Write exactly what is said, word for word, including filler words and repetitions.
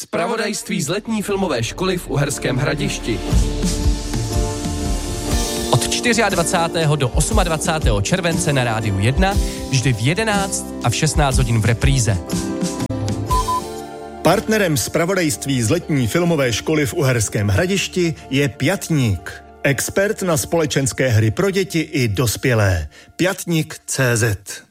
Zpravodajství z letní filmové školy v Uherském Hradišti. Od dvacátého čtvrtého do dvacátého osmého července na Rádiu jedna, vždy v jedenáct a v šestnáct hodin v repríze. Partnerem zpravodajství z letní filmové školy v Uherském Hradišti je Pětník. Expert na společenské hry pro děti i dospělé. Pětník tečka cé zet